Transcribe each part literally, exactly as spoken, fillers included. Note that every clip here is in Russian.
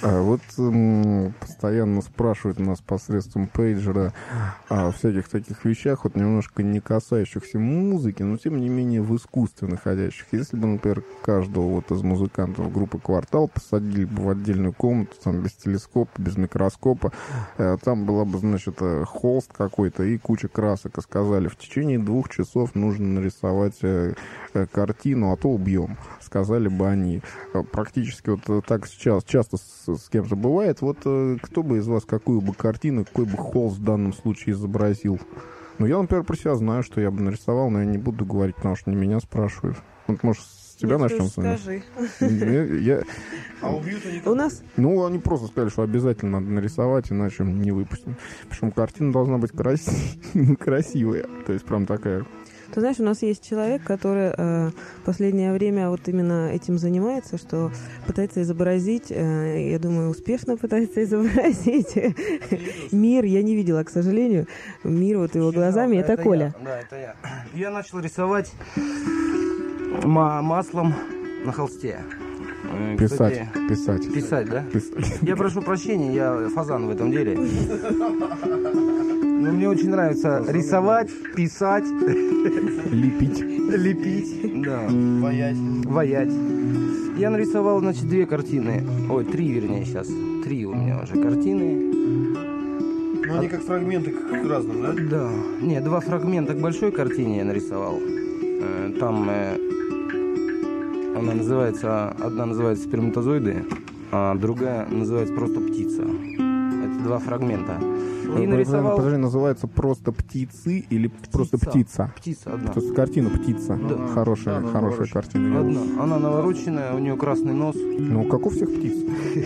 А вот м, постоянно спрашивают нас посредством пейджера о всяких таких вещах, вот немножко не касающихся музыки, но тем не менее в искусстве находящих. Если бы, например, каждого вот из музыкантов группы «Квартал» посадили бы в отдельную комнату, там, без телескопа, без микроскопа, э, там была бы, значит, э, холст какой-то и куча красок, и сказали, в течение двух часов нужно нарисовать э, э, картину, а то убьем, сказали бы они. Э, Практически вот э, так сейчас часто с, с кем-то бывает. Вот э, кто бы из вас какую бы картину, какой бы холст в данном случае изобразил? Ну, я, например, про себя знаю, что я бы нарисовал, но я не буду говорить, потому что не меня спрашивают. Вот, может, с тебя Нет, начнем с вами? скажи. Я, я- А убьют они У нас Ну, они просто сказали, что обязательно надо нарисовать, иначе не выпустим. Причем картина должна быть краси- красивая. То есть прям такая... Ты знаешь, у нас есть человек, который э, последнее время вот именно этим занимается, что пытается изобразить, э, я думаю, успешно пытается изобразить мир. Я не видела, к сожалению, мир вот его глазами. Это Коля. Я, да, это я. Я начал рисовать ма- маслом на холсте. Э, Писать, кстати, писать. Писать, да? Писать. Я прошу прощения, я фазан в этом деле. Но мне очень нравится рисовать, писать, Лепить. лепить, да, воять. ваять. Я нарисовал, значит, две картины. Ой, три, вернее, сейчас. Три у меня уже картины. Ну, они как фрагменты к к разным, да? Да. Не, два фрагмента к большой картине я нарисовал. Э, Там э, она называется, одна называется «Сперматозоиды», а другая называется просто «Птица». Это два фрагмента. И нарисовал... Подожди, называется просто птицы или просто птица? Птица одна. То есть картина птица. Да. Хорошая, Да, хорошая навороченная. картина. Одна. Она навороченная, у нее красный нос. Ну, как у всех птиц.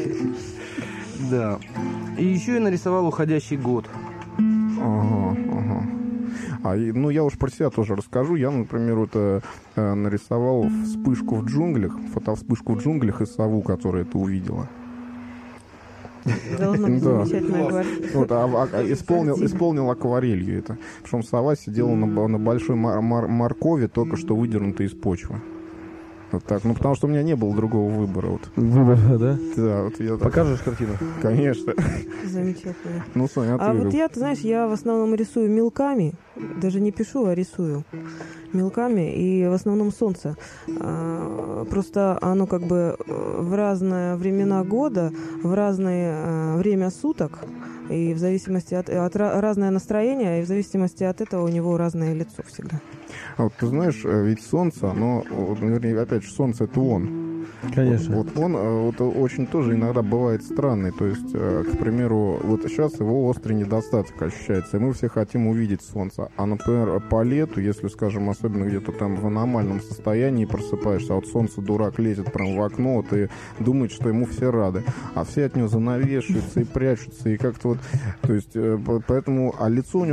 Да. И еще я нарисовал «Уходящий год». Ага, ага. А, и- ну, я уж про себя тоже расскажу. Я, например, вот, э, э, нарисовал вспышку в джунглях, фотовспышку в джунглях и сову, которая это увидела. Должна быть Да. замечательная квартира. Вот, а, а- а исполнил, исполнил акварелью это. Причем сова сидела на, б- на большой мор- мор- моркови, только что выдернутой из почвы. Вот так. Ну, потому что у меня не было другого выбора. Вот. Выбор, да? Да, вот я так. Покажешь картину? Конечно. Замечательно. Ну, Соня, а ты А вот говорил. я, ты знаешь, я в основном рисую мелками, даже не пишу, а рисую мелками, и в основном солнце. А, Просто оно как бы э, в разные времена года, в разное э, время суток, и в зависимости от, от ra- разное настроение, и в зависимости от этого у него разное лицо всегда. А вот ты знаешь, э, ведь солнце, оно, вот, вернее, опять же, солнце — это он. Конечно. Вот он э, вот, очень тоже иногда бывает странный. То есть, э, к примеру, вот сейчас его острый недостаток ощущается, и мы все хотим увидеть солнце. А, например, по лету, если, скажем, особенно где-то там в аномальном состоянии просыпаешься, а вот солнце, дурак, лезет прям в окно, вот, и думает, что ему все рады. А все от него занавешиваются и прячутся, и как-то вот... То есть, э, по- поэтому... А лицо у него